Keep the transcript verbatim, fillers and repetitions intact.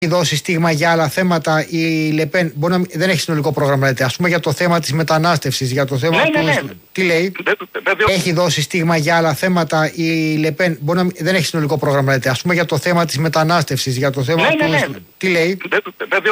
Έχει δώσει στίγμα για άλλα θέματα η Λεπέν? Μπορεί να δεν έχει συνολικό πρόγραμμα, λέτε. Ας πούμε για το θέμα της μετανάστευσης, για το θέμα ναι, του. Ναι, ναι. Τι λέει? Δε, δε, δε, έχει δώσει στίγμα για άλλα θέματα η Λεπέν? Μπορεί να δεν έχει συνολικό πρόγραμμα, λέτε. Ας πούμε για το θέμα της μετανάστευσης, για το θέμα ναι, του. Ναι, ναι. Τι λέει? Δε, δε,